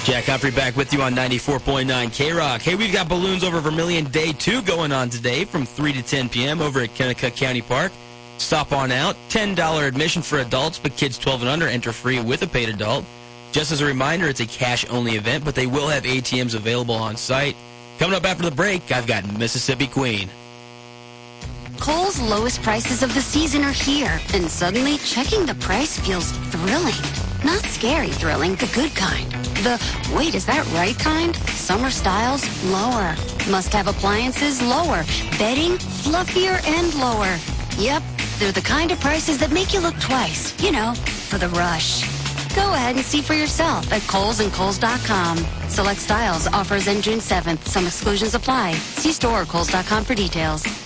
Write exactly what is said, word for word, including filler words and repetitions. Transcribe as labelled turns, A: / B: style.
A: Jack Humphrey back with you on ninety-four point nine K-Rock. Hey, we've got Balloons Over Vermilion Day two going on today from three to ten p.m. over at Kennecott County Park. Stop on out. ten dollars admission for adults, but kids twelve and under enter free with a paid adult. Just as a reminder, it's a cash-only event, but they will have A T Ms available on site. Coming up after the break, I've got Mississippi Queen.
B: Kohl's lowest prices of the season are here, and suddenly checking the price feels thrilling. Not scary thrilling, the good kind. The, wait, is that right kind? Summer styles, lower. Must-have appliances, lower. Bedding, fluffier and lower. Yep, they're the kind of prices that make you look twice, you know, for the rush. Go ahead and see for yourself at Kohl's and Kohl's dot com. Select styles, offers end June seventh. Some exclusions apply. See store or Kohl's dot com for details.